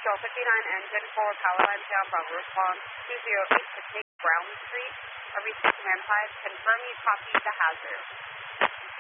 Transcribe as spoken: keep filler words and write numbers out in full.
Shell fifty-nine engine for power line down, Bravo response two zero eight to take Brown Street. Are we command five? Confirm you copy the hazard.